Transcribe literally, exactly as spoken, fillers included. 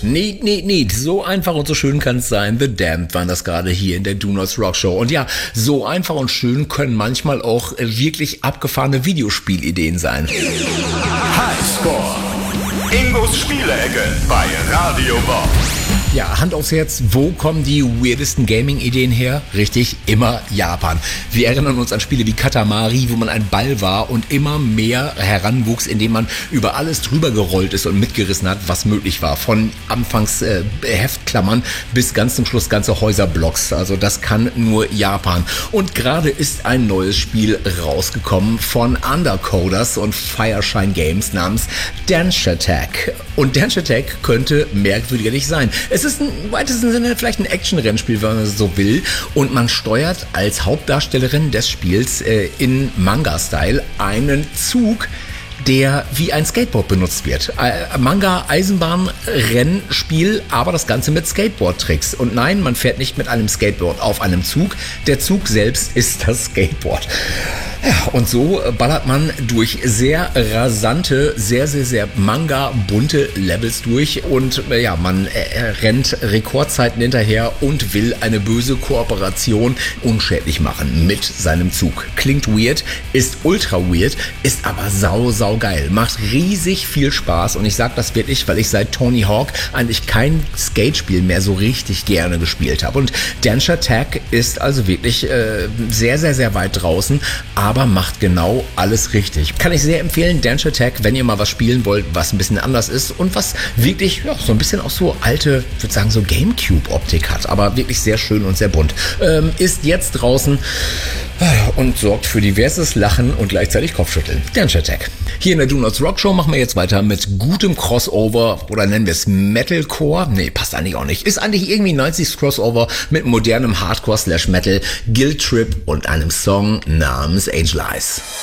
Neat, neat, neat. So einfach und so schön kann es sein. The Damned waren das gerade hier in der Do Not Rock Show. Und ja, so einfach und schön können manchmal auch wirklich abgefahrene Videospielideen sein. Highscore. Ingos Spielecke bei Radio Bob. Ja, Hand aufs Herz, wo kommen die weirdesten Gaming-Ideen her? Richtig, immer Japan. Wir erinnern uns an Spiele wie Katamari, wo man ein Ball war und immer mehr heranwuchs, indem man über alles drüber gerollt ist und mitgerissen hat, was möglich war. Von anfangs äh, Heftklammern bis ganz zum Schluss ganze Häuserblocks. Also das kann nur Japan. Und gerade ist ein neues Spiel rausgekommen von Undercoders und Fireshine Games namens Dance Attack. Und Dance Attack könnte merkwürdiger nicht sein. Es ist im weitesten Sinne vielleicht ein Action-Rennspiel, wenn man so will. Und man steuert als Hauptdarstellerin des Spiels äh, in Manga-Style einen Zug, der wie ein Skateboard benutzt wird. Äh, Manga-Eisenbahn-Rennspiel, aber das Ganze mit Skateboard-Tricks. Und nein, man fährt nicht mit einem Skateboard auf einem Zug. Der Zug selbst ist das Skateboard. Ja, und so ballert man durch sehr rasante, sehr, sehr, sehr Manga-bunte Levels durch und äh, ja, man äh, rennt Rekordzeiten hinterher und will eine böse Kooperation unschädlich machen mit seinem Zug. Klingt weird, ist ultra weird, ist aber sau, sau geil. Macht riesig viel Spaß und ich sag das wirklich, weil ich seit Tony Hawk eigentlich kein Skatespiel mehr so richtig gerne gespielt habe. Und Dance Attack ist also wirklich äh, sehr, sehr, sehr weit draußen, aber aber macht genau alles richtig. Kann ich sehr empfehlen, Dance Attack, wenn ihr mal was spielen wollt, was ein bisschen anders ist und was wirklich ja, so ein bisschen auch so alte, ich würde sagen so Gamecube-Optik hat, aber wirklich sehr schön und sehr bunt. Ähm, ist jetzt draußen und sorgt für diverses Lachen und gleichzeitig Kopfschütteln. Dance Attack. Hier in der Do Not Rock Show machen wir jetzt weiter mit gutem Crossover oder nennen wir es Metalcore. Nee, passt eigentlich auch nicht. Ist eigentlich irgendwie neunziger Crossover mit modernem Hardcore slash Metal, Guilt Trip und einem Song namens Angel Eyes.